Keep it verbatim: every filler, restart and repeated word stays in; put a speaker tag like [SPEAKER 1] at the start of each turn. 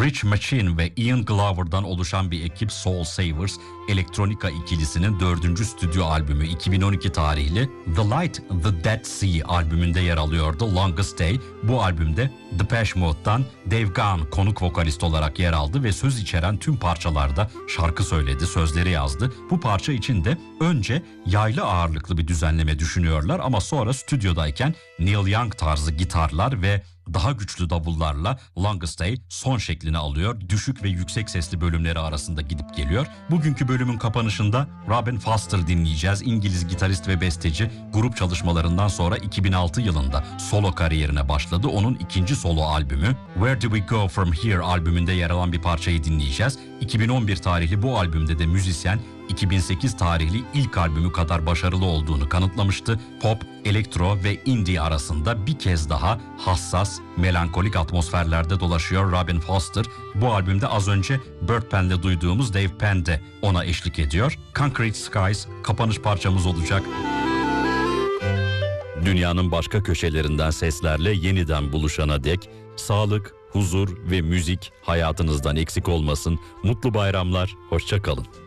[SPEAKER 1] Rich Machine ve Ian Glover'dan oluşan bir ekip Soul Savers, elektronika ikilisinin dördüncü stüdyo albümü iki bin on iki tarihli The Light, The Dead Sea albümünde yer alıyordu. Longest Day bu albümde Depeche Mode'dan Dave Gahan konuk vokalist olarak yer aldı ve söz içeren tüm parçalarda şarkı söyledi, sözleri yazdı. Bu parça için de önce yaylı ağırlıklı bir düzenleme düşünüyorlar ama sonra stüdyodayken Neil Young tarzı gitarlar ve daha güçlü davullarla Longest Day son şeklini alıyor. Düşük ve yüksek sesli bölümleri arasında gidip geliyor. Bugünkü bölümün kapanışında Robin Foster dinleyeceğiz. İngiliz gitarist ve besteci grup çalışmalarından sonra iki bin altı yılında solo kariyerine başladı. Onun ikinci solo albümü Where Do We Go From Here albümünde yer alan bir parçayı dinleyeceğiz. iki bin on bir tarihli bu albümde de müzisyen iki bin sekiz tarihli ilk albümü kadar başarılı olduğunu kanıtlamıştı. Pop, elektro ve indie arasında bir kez daha hassas, melankolik atmosferlerde dolaşıyor Robin Foster. Bu albümde az önce Bert Penn'le duyduğumuz Dave Penn de ona eşlik ediyor. Concrete Skies kapanış parçamız olacak. Dünyanın başka köşelerinden seslerle yeniden buluşana dek sağlık, huzur ve müzik hayatınızdan eksik olmasın. Mutlu bayramlar, hoşça kalın.